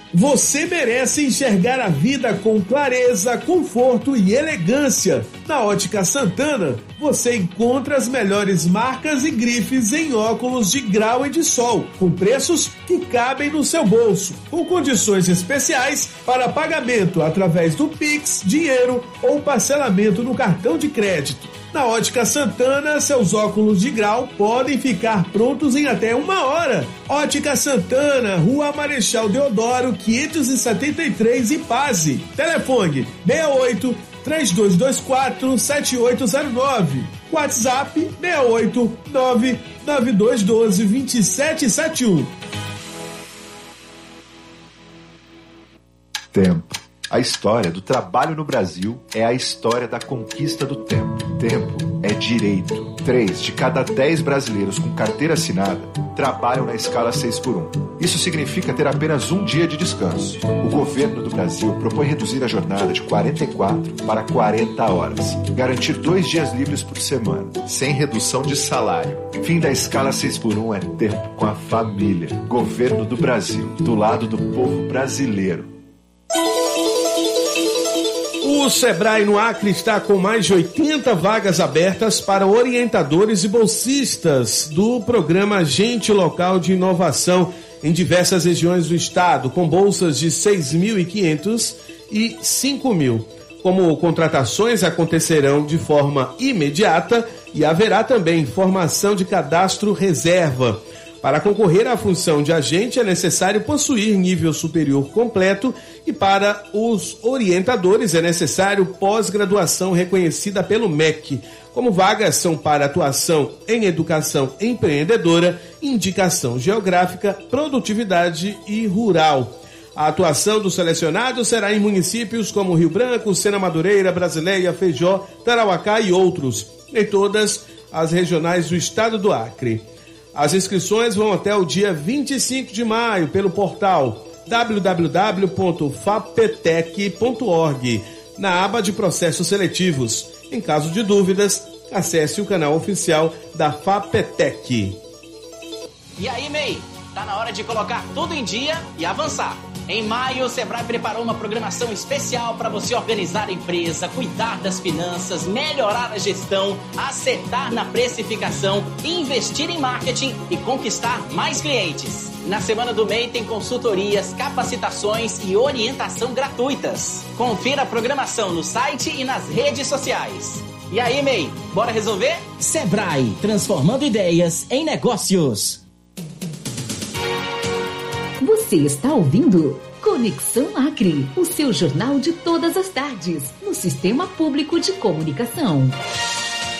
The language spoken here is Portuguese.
Você merece enxergar a vida com clareza, conforto e elegância. Na Ótica Santana, você encontra as melhores marcas e grifes em óculos de grau e de sol, com preços que cabem no seu bolso, com condições especiais para pagamento através do Pix, dinheiro ou parcelamento no cartão de crédito. Na Ótica Santana, seus óculos de grau podem ficar prontos em até 1 hora. Ótica Santana, Rua Marechal Deodoro, 573, Ipase. Telefone 68-3224-7809. WhatsApp 689-9212-2771. Tempo. A história do trabalho no Brasil é a história da conquista do tempo. Tempo é direito. 3 de cada 10 brasileiros com carteira assinada trabalham na escala 6x1. Isso significa ter apenas um dia de descanso. O governo do Brasil propõe reduzir a jornada de 44 para 40 horas. Garantir 2 dias livres por semana, sem redução de salário. Fim da escala 6x1 é tempo com a família. Governo do Brasil, do lado do povo brasileiro. O Sebrae no Acre está com mais de 80 vagas abertas para orientadores e bolsistas do programa Agente Local de Inovação em diversas regiões do estado, com bolsas de 6.500 e 5.000. Como contratações acontecerão de forma imediata e haverá também formação de cadastro reserva. Para concorrer à função de agente é necessário possuir nível superior completo e para os orientadores é necessário pós-graduação reconhecida pelo MEC. Como vagas são para atuação em educação empreendedora, indicação geográfica, produtividade e rural. A atuação dos selecionados será em municípios como Rio Branco, Sena Madureira, Brasileia, Feijó, Tarauacá e outros, em todas as regionais do estado do Acre. As inscrições vão até o dia 25 de maio pelo portal www.fapetec.org, na aba de processos seletivos. Em caso de dúvidas, acesse o canal oficial da Fapetec. E aí, MEI? Tá na hora de colocar tudo em dia e avançar. Em maio, o Sebrae preparou uma programação especial para você organizar a empresa, cuidar das finanças, melhorar a gestão, acertar na precificação, investir em marketing e conquistar mais clientes. Na Semana do MEI tem consultorias, capacitações e orientação gratuitas. Confira a programação no site e nas redes sociais. E aí, MEI, bora resolver? Sebrae, transformando ideias em negócios. Você está ouvindo Conexão Acre, o seu jornal de todas as tardes, no Sistema Público de Comunicação.